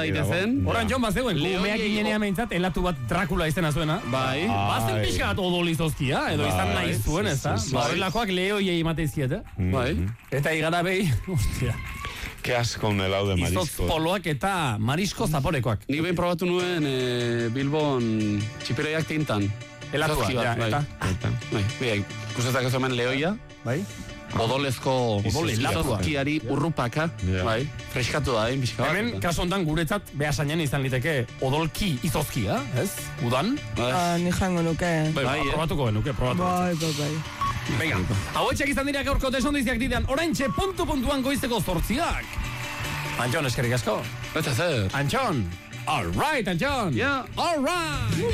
daitezen. Horan Jon bazegoen, kumeak inenean meintzat, elatu bat Dracula izena zuena. Bai. Bazen pixka bat odolizozkia, edo izan nahi zuen, ez da? Horrelakoak lehoiei emateizkiet, Bai. Eta igara behi, ostia. Ke asko un helado de marisco. Izotz poloak eta marisko zaporekoak. Nik behin probatu nuen Bilbon txipiroiak tintan. Elatua, ja, eta? Bai, ikustetak ez hemen lehoia. Bai? Odolezko elatua. izozkiari urrupaka. Bai, freskatu da, pixka bat. Hemen, kaso hontan guretzat, behasainen izan liteke odolki izozkia, ez? Udan? Ni jango nuke. Bai, probatuko genuke, probatuko. Bai. Venga, hauetxeak izan dira gaurko desondiziak didean, oraintxe puntu-puntuan goizteko 8:00. Antxon, eskerrik asko. Eta zer? Antxon. All right, Antxon. Yeah. All right.